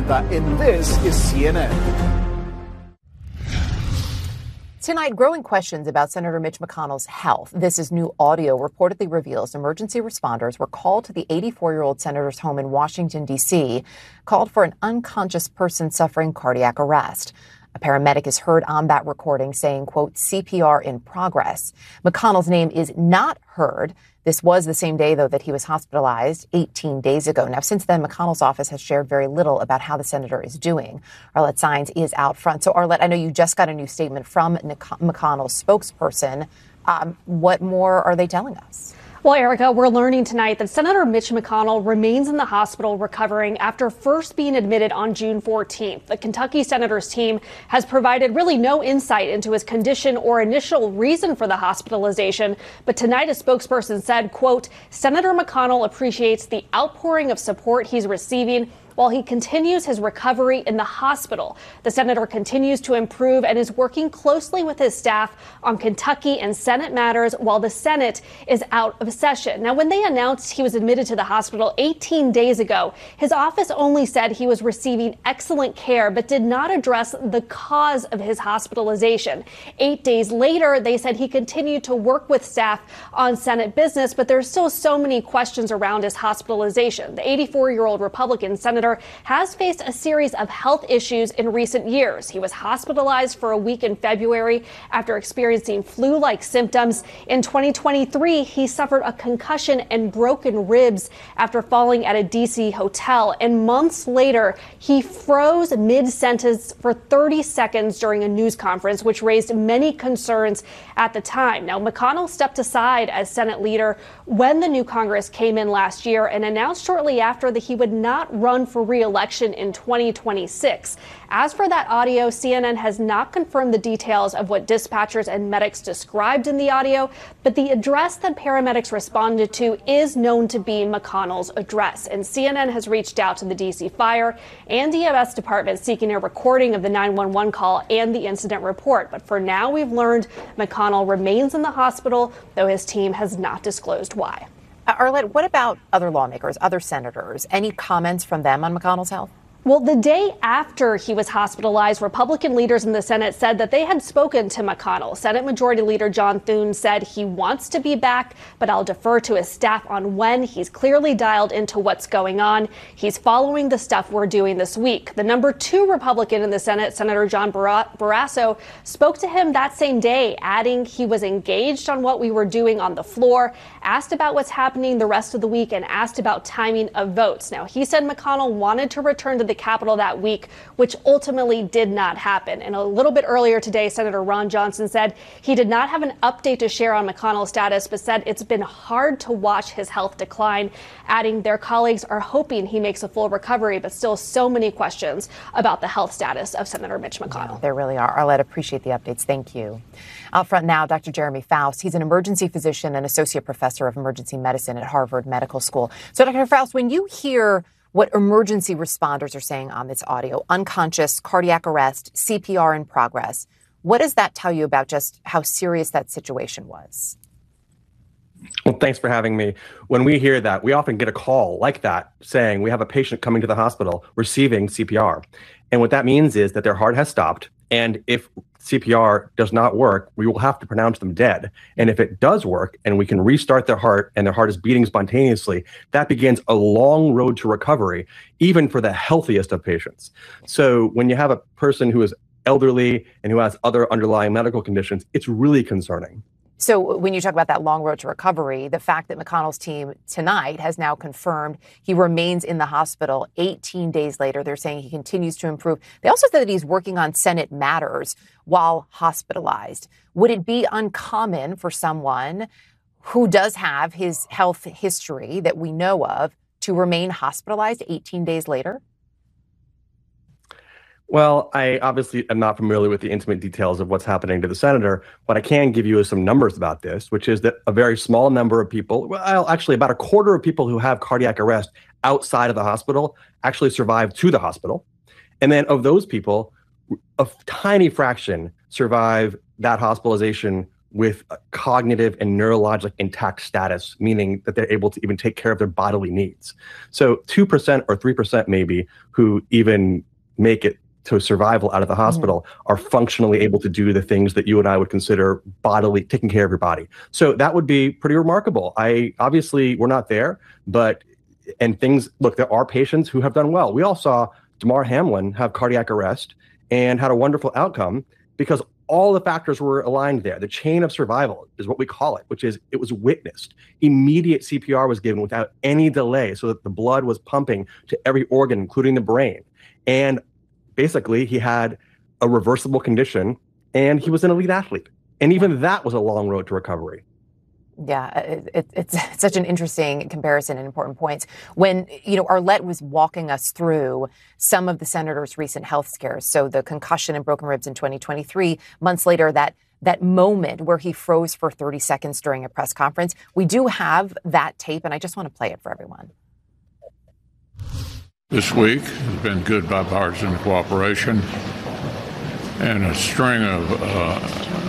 Zapata in This is CNN. Tonight, growing questions about Senator Mitch McConnell's health. This is new audio reportedly reveals emergency responders were called to the 84-year-old senator's home in Washington, D.C., called for an unconscious person suffering cardiac arrest. A paramedic is heard on that recording saying, quote, CPR in progress. McConnell's name is not heard. This was the same day, though, that he was hospitalized 18 days ago. Now, since then, McConnell's office has shared very little about how the senator is doing. Arlette Saenz is out front. So, Arlette, I know you just got a new statement from McConnell's spokesperson. What more are they telling us? Well, Erica, we're learning tonight that Senator Mitch McConnell remains in the hospital recovering after first being admitted on June 14th. The Kentucky senator's team has provided really no insight into his condition or initial reason for the hospitalization. But tonight, a spokesperson said, quote, Senator McConnell appreciates the outpouring of support he's receiving while he continues his recovery in the hospital. The senator continues to improve and is working closely with his staff on Kentucky and Senate matters while the Senate is out of session. Now, when they announced he was admitted to the hospital 18 days ago, his office only said he was receiving excellent care, but did not address the cause of his hospitalization. 8 days later, they said he continued to work with staff on Senate business, but there's still so many questions around his hospitalization. The 84-year-old Republican senator has faced a series of health issues in recent years. He was hospitalized for a week in February after experiencing flu-like symptoms. In 2023, he suffered a concussion and broken ribs after falling at a D.C. hotel. And months later, he froze mid-sentence for 30 seconds during a news conference, which raised many concerns at the time. Now, McConnell stepped aside as Senate leader when the new Congress came in last year and announced shortly after that he would not run for re-election in 2026. As for that audio, CNN has not confirmed the details of what dispatchers and medics described in the audio, but the address that paramedics responded to is known to be McConnell's address. And CNN has reached out to the D.C. Fire and EMS department seeking a recording of the 911 call and the incident report. But for now, we've learned McConnell remains in the hospital, though his team has not disclosed why. Arlette, what about other lawmakers, other senators? Any comments from them on McConnell's health? Well, the day after he was hospitalized, Republican leaders in the Senate said that they had spoken to McConnell. Senate Majority Leader John Thune said he wants to be back, but I'll defer to his staff on when. He's clearly dialed into what's going on. He's following the stuff we're doing this week. The number 2 Republican in the Senate, Senator John Barrasso, spoke to him that same day, adding he was engaged on what we were doing on the floor, asked about what's happening the rest of the week, and asked about timing of votes. Now, he said McConnell wanted to return to the Capitol that week, which ultimately did not happen. And a little bit earlier today, Senator Ron Johnson said he did not have an update to share on McConnell's status, but said it's been hard to watch his health decline, adding their colleagues are hoping he makes a full recovery, but still so many questions about the health status of Senator Mitch McConnell. Yeah, there really are. Arlette, appreciate the updates. Thank you. Out front now, Dr. Jeremy Faust. He's an emergency physician and associate professor of emergency medicine at Harvard Medical School. So, Dr. Faust, when you hear what emergency responders are saying on this audio, unconscious, cardiac arrest, CPR in progress, what does that tell you about just how serious that situation was? Well, thanks for having me. When we hear that, we often get a call like that saying we have a patient coming to the hospital receiving CPR. And what that means is that their heart has stopped. And if CPR does not work, we will have to pronounce them dead. And if it does work and we can restart their heart and their heart is beating spontaneously, that begins a long road to recovery, even for the healthiest of patients. So when you have a person who is elderly and who has other underlying medical conditions, it's really concerning. So when you talk about that long road to recovery, the fact that McConnell's team tonight has now confirmed he remains in the hospital 18 days later, they're saying he continues to improve. They also said that he's working on Senate matters while hospitalized. Would it be uncommon for someone who does have his health history that we know of to remain hospitalized 18 days later? Well, I obviously am not familiar with the intimate details of what's happening to the senator, but I can give you some numbers about this, which is that a very small number of people, well, actually about a quarter of people who have cardiac arrest outside of the hospital actually survive to the hospital. And then of those people, a tiny fraction survive that hospitalization with a cognitive and neurologic intact status, meaning that they're able to even take care of their bodily needs. So 2% or 3% maybe who even make it to survival out of the hospital are functionally able to do the things that you and I would consider bodily, taking care of your body. So that would be pretty remarkable. Obviously we're not there, but, and things, look, there are patients who have done well. We all saw Damar Hamlin have cardiac arrest and had a wonderful outcome because all the factors were aligned there. The chain of survival is what we call it, which is it was witnessed. Immediate CPR was given without any delay so that the blood was pumping to every organ, including the brain. And basically, he had a reversible condition and he was an elite athlete. And even that was a long road to recovery. Yeah, it's such an interesting comparison and important points. When, Arlette was walking us through some of the senator's recent health scares, so the concussion and broken ribs in 2023, months later, that moment where he froze for 30 seconds during a press conference, we do have that tape, and I just want to play it for everyone. This week has been good bipartisan cooperation and a string of